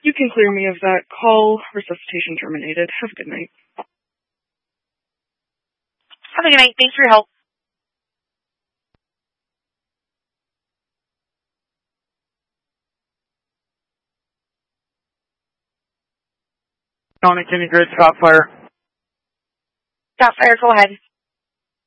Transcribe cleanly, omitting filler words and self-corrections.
You can clear me of that call. Resuscitation terminated. Have a good night. Have a good night. Thanks for your help. County, can you grade Scottfire? Scottfire, go ahead.